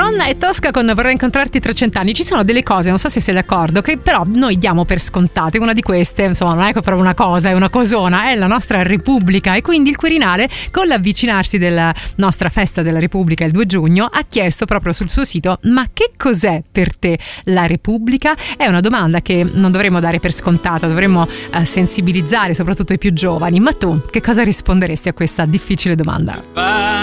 Verona e Tosca con Vorrei incontrarti tra 100 anni. Ci sono delle cose, non so se sei d'accordo, che però noi diamo per scontate. Una di queste, insomma, non è proprio una cosa, è una cosona, è la nostra Repubblica. E quindi il Quirinale, con l'avvicinarsi della nostra festa della Repubblica il 2 giugno, ha chiesto proprio sul suo sito: ma che cos'è per te la Repubblica? È una domanda che non dovremmo dare per scontata, dovremmo sensibilizzare soprattutto i più giovani. Ma tu che cosa risponderesti a questa difficile domanda?